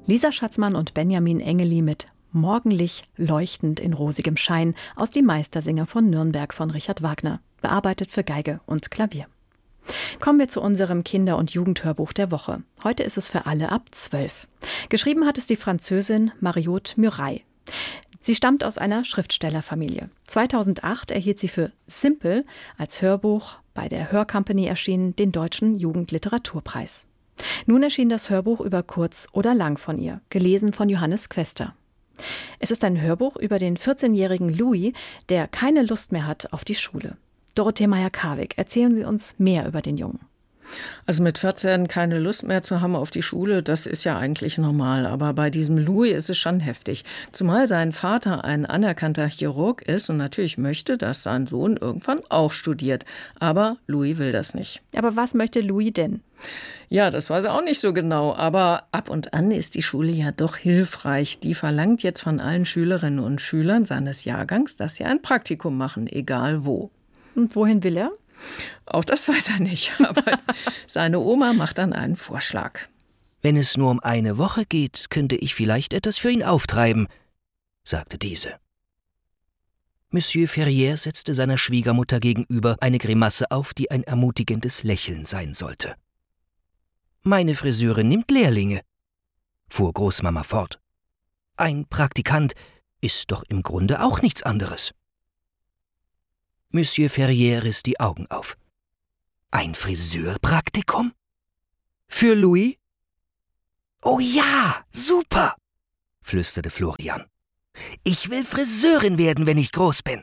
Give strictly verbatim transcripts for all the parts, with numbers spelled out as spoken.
Lisa Schatzmann und Benjamin Engeli mit Morgenlich leuchtend in rosigem Schein aus Die Meistersinger von Nürnberg von Richard Wagner, bearbeitet für Geige und Klavier. Kommen wir zu unserem Kinder- und Jugendhörbuch der Woche. Heute ist es für alle ab zwölf. Geschrieben hat es die Französin Mariotte Murail. Sie stammt aus einer Schriftstellerfamilie. zweitausendacht erhielt sie für Simple als Hörbuch bei der Hörcompany erschienen den Deutschen Jugendliteraturpreis. Nun erschien das Hörbuch über kurz oder lang von ihr, gelesen von Johannes Quester. Es ist ein Hörbuch über den vierzehnjährigen Louis, der keine Lust mehr hat auf die Schule. Dorothee Meyer-Karwig, erzählen Sie uns mehr über den Jungen. Also mit vierzehn keine Lust mehr zu haben auf die Schule, das ist ja eigentlich normal. Aber bei diesem Louis ist es schon heftig. Zumal sein Vater ein anerkannter Chirurg ist und natürlich möchte, dass sein Sohn irgendwann auch studiert. Aber Louis will das nicht. Aber was möchte Louis denn? Ja, das weiß er auch nicht so genau. Aber ab und an ist die Schule ja doch hilfreich. Die verlangt jetzt von allen Schülerinnen und Schülern seines Jahrgangs, dass sie ein Praktikum machen, egal wo. Und wohin will er? Auch das weiß er nicht, aber seine Oma macht dann einen Vorschlag. Wenn es nur um eine Woche geht, könnte ich vielleicht etwas für ihn auftreiben, sagte diese. Monsieur Ferrier setzte seiner Schwiegermutter gegenüber eine Grimasse auf, die ein ermutigendes Lächeln sein sollte. »Meine Friseure nimmt Lehrlinge«, fuhr Großmama fort. »Ein Praktikant ist doch im Grunde auch nichts anderes.« Monsieur Ferrier riss die Augen auf. »Ein Friseurpraktikum? Für Louis?« »Oh ja, super«, flüsterte Florian. »Ich will Friseurin werden, wenn ich groß bin.«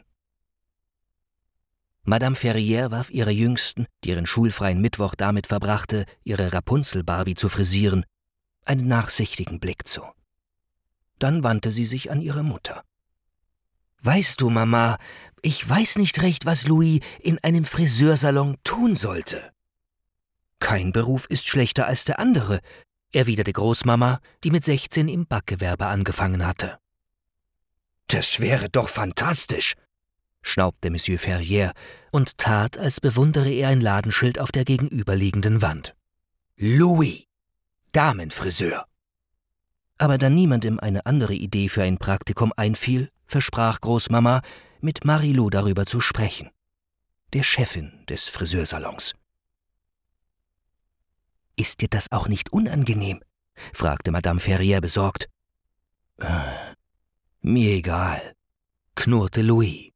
Madame Ferrier warf ihrer Jüngsten, die ihren schulfreien Mittwoch damit verbrachte, ihre Rapunzel-Barbie zu frisieren, einen nachsichtigen Blick zu. Dann wandte sie sich an ihre Mutter. »Weißt du, Mama, ich weiß nicht recht, was Louis in einem Friseursalon tun sollte.« »Kein Beruf ist schlechter als der andere«, erwiderte Großmama, die mit sechzehn im Backgewerbe angefangen hatte. »Das wäre doch fantastisch«, schnaubte Monsieur Ferrier und tat, als bewundere er ein Ladenschild auf der gegenüberliegenden Wand. »Louis, Damenfriseur.« Aber da niemandem eine andere Idee für ein Praktikum einfiel, versprach Großmama, mit Marilou darüber zu sprechen, der Chefin des Friseursalons. »Ist dir das auch nicht unangenehm?« fragte Madame Ferrier besorgt. Äh, »Mir egal«, knurrte Louis.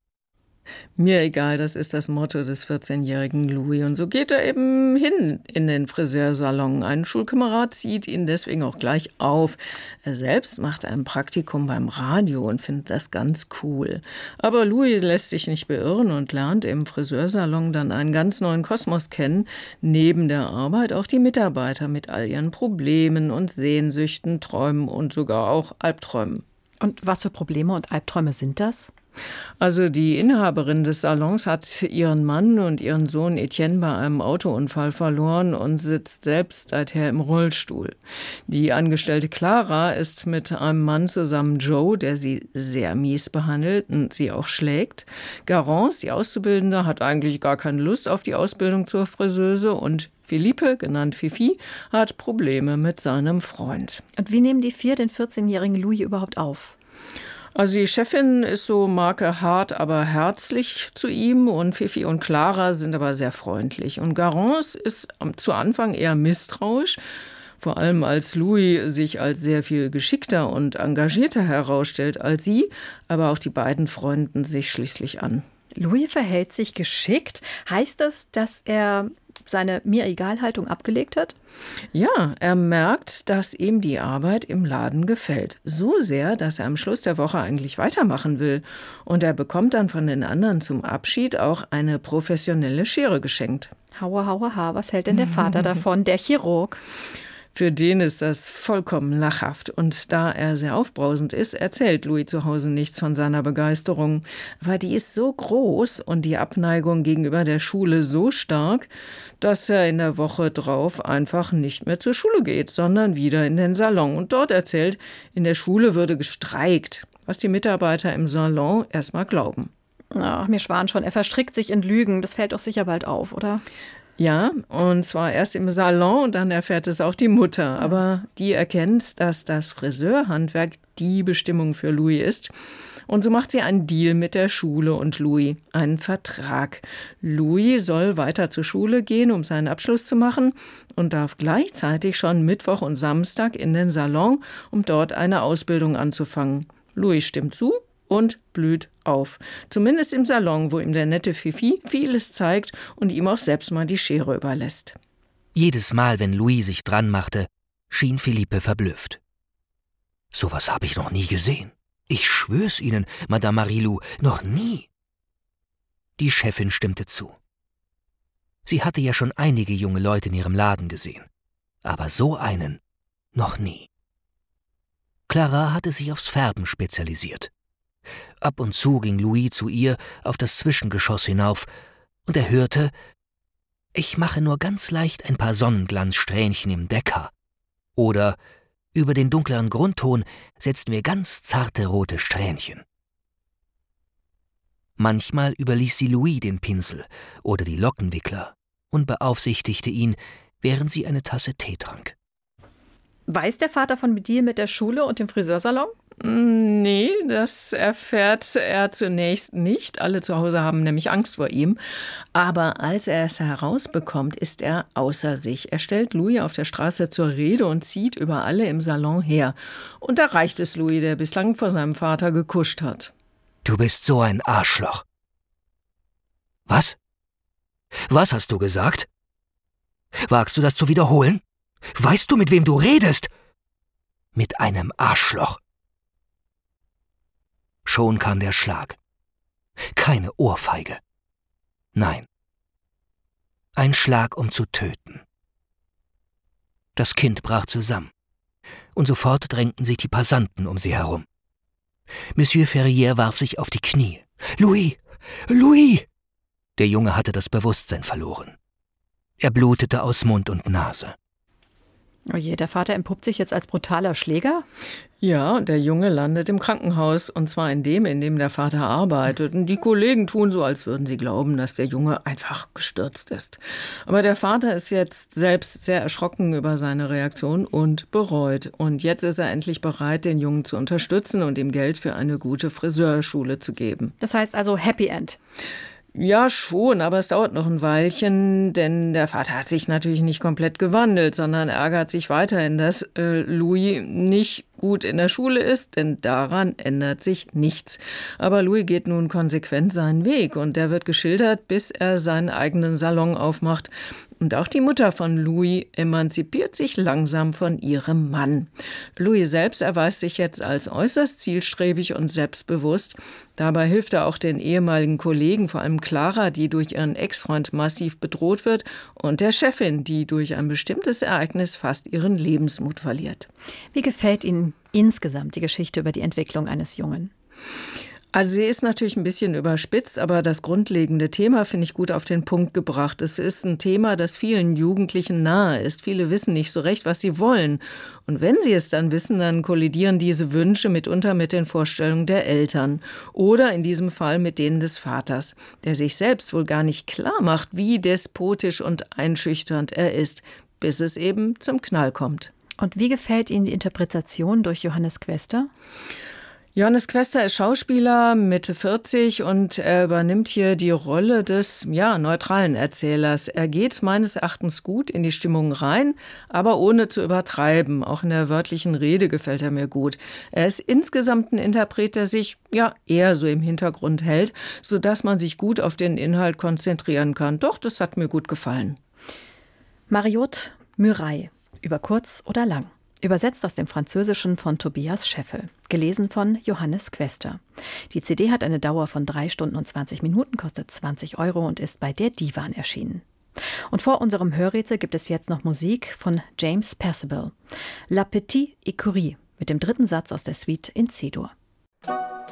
Mir egal, das ist das Motto des vierzehnjährigen Louis. Und so geht er eben hin in den Friseursalon. Ein Schulkamerad zieht ihn deswegen auch gleich auf. Er selbst macht ein Praktikum beim Radio und findet das ganz cool. Aber Louis lässt sich nicht beirren und lernt im Friseursalon dann einen ganz neuen Kosmos kennen. Neben der Arbeit auch die Mitarbeiter mit all ihren Problemen und Sehnsüchten, Träumen und sogar auch Albträumen. Und was für Probleme und Albträume sind das? Also die Inhaberin des Salons hat ihren Mann und ihren Sohn Etienne bei einem Autounfall verloren und sitzt selbst seither im Rollstuhl. Die Angestellte Clara ist mit einem Mann zusammen, Joe, der sie sehr mies behandelt und sie auch schlägt. Garance, die Auszubildende, hat eigentlich gar keine Lust auf die Ausbildung zur Friseuse und Philippe, genannt Fifi, hat Probleme mit seinem Freund. Und wie nehmen die vier den vierzehnjährigen Louis überhaupt auf? Also die Chefin ist so Marke hart, aber herzlich zu ihm und Fifi und Clara sind aber sehr freundlich. Und Garance ist zu Anfang eher misstrauisch, vor allem als Louis sich als sehr viel geschickter und engagierter herausstellt als sie, aber auch die beiden freunden sich schließlich an. Louis verhält sich geschickt. Heißt das, dass er seine Mir-Egal-Haltung abgelegt hat? Ja, er merkt, dass ihm die Arbeit im Laden gefällt. So sehr, dass er am Schluss der Woche eigentlich weitermachen will. Und er bekommt dann von den anderen zum Abschied auch eine professionelle Schere geschenkt. Haue, haue, ha, was hält denn der Vater davon, der Chirurg? Für den ist das vollkommen lachhaft. Und da er sehr aufbrausend ist, erzählt Louis zu Hause nichts von seiner Begeisterung. Aber die ist so groß und die Abneigung gegenüber der Schule so stark, dass er in der Woche drauf einfach nicht mehr zur Schule geht, sondern wieder in den Salon. Und dort erzählt, in der Schule würde gestreikt, was die Mitarbeiter im Salon erstmal glauben. Ach, mir schwan schon, er verstrickt sich in Lügen. Das fällt doch sicher bald auf, oder? Ja, und zwar erst im Salon und dann erfährt es auch die Mutter. Aber die erkennt, dass das Friseurhandwerk die Bestimmung für Louis ist. Und so macht sie einen Deal mit der Schule und Louis, einen Vertrag. Louis soll weiter zur Schule gehen, um seinen Abschluss zu machen und darf gleichzeitig schon Mittwoch und Samstag in den Salon, um dort eine Ausbildung anzufangen. Louis stimmt zu und blüht auf. Zumindest im Salon, wo ihm der nette Fifi vieles zeigt und ihm auch selbst mal die Schere überlässt. Jedes Mal, wenn Louis sich dran machte, schien Philippe verblüfft. »Sowas habe ich noch nie gesehen. Ich schwör's Ihnen, Madame Marilou, noch nie.« Die Chefin stimmte zu. Sie hatte ja schon einige junge Leute in ihrem Laden gesehen, aber so einen noch nie. Clara hatte sich aufs Färben spezialisiert. Ab und zu ging Louis zu ihr auf das Zwischengeschoss hinauf, und er hörte: »Ich mache nur ganz leicht ein paar Sonnenglanzsträhnchen im Deckhaar.« Oder: »Über den dunkleren Grundton setzten wir ganz zarte rote Strähnchen.« Manchmal überließ sie Louis den Pinsel oder die Lockenwickler und beaufsichtigte ihn, während sie eine Tasse Tee trank. Weiß der Vater von Deal mit der Schule und dem Friseursalon? Nee, das erfährt er zunächst nicht. Alle zu Hause haben nämlich Angst vor ihm. Aber als er es herausbekommt, ist er außer sich. Er stellt Louis auf der Straße zur Rede und zieht über alle im Salon her. Und da reicht es Louis, der bislang vor seinem Vater gekuscht hat. »Du bist so ein Arschloch.« »Was? Was hast du gesagt? Wagst du das zu wiederholen? Weißt du, mit wem du redest?« »Mit einem Arschloch.« Schon kam der Schlag. Keine Ohrfeige. Nein. Ein Schlag, um zu töten. Das Kind brach zusammen, und sofort drängten sich die Passanten um sie herum. Monsieur Ferrier warf sich auf die Knie. »Louis! Louis!« Der Junge hatte das Bewusstsein verloren. Er blutete aus Mund und Nase. Oh je, der Vater entpuppt sich jetzt als brutaler Schläger? Ja, und der Junge landet im Krankenhaus, und zwar in dem, in dem der Vater arbeitet. Und die Kollegen tun so, als würden sie glauben, dass der Junge einfach gestürzt ist. Aber der Vater ist jetzt selbst sehr erschrocken über seine Reaktion und bereut. Und jetzt ist er endlich bereit, den Jungen zu unterstützen und ihm Geld für eine gute Friseurschule zu geben. Das heißt also Happy End. Ja, schon, aber es dauert noch ein Weilchen, denn der Vater hat sich natürlich nicht komplett gewandelt, sondern ärgert sich weiterhin, dass äh, Louis nicht gut in der Schule ist, denn daran ändert sich nichts. Aber Louis geht nun konsequent seinen Weg, und der wird geschildert, bis er seinen eigenen Salon aufmacht. Und auch die Mutter von Louis emanzipiert sich langsam von ihrem Mann. Louis selbst erweist sich jetzt als äußerst zielstrebig und selbstbewusst. Dabei hilft er auch den ehemaligen Kollegen, vor allem Clara, die durch ihren Ex-Freund massiv bedroht wird, und der Chefin, die durch ein bestimmtes Ereignis fast ihren Lebensmut verliert. Wie gefällt Ihnen insgesamt die Geschichte über die Entwicklung eines Jungen? Also sie ist natürlich ein bisschen überspitzt, aber das grundlegende Thema finde ich gut auf den Punkt gebracht. Es ist ein Thema, das vielen Jugendlichen nahe ist. Viele wissen nicht so recht, was sie wollen. Und wenn sie es dann wissen, dann kollidieren diese Wünsche mitunter mit den Vorstellungen der Eltern. Oder in diesem Fall mit denen des Vaters, der sich selbst wohl gar nicht klar macht, wie despotisch und einschüchternd er ist, bis es eben zum Knall kommt. Und wie gefällt Ihnen die Interpretation durch Johannes Quester? Johannes Quester ist Schauspieler, Mitte vierzig, und er übernimmt hier die Rolle des ja, neutralen Erzählers. Er geht meines Erachtens gut in die Stimmung rein, aber ohne zu übertreiben. Auch in der wörtlichen Rede gefällt er mir gut. Er ist insgesamt ein Interpret, der sich ja eher so im Hintergrund hält, sodass man sich gut auf den Inhalt konzentrieren kann. Doch, das hat mir gut gefallen. Mariotte Muraille, über kurz oder lang. Übersetzt aus dem Französischen von Tobias Scheffel. Gelesen von Johannes Quester. Die C D hat eine Dauer von drei Stunden und zwanzig Minuten, kostet zwanzig Euro und ist bei der Divan erschienen. Und vor unserem Hörrätsel gibt es jetzt noch Musik von James Percival. La Petite Écurie mit dem dritten Satz aus der Suite in C-Dur.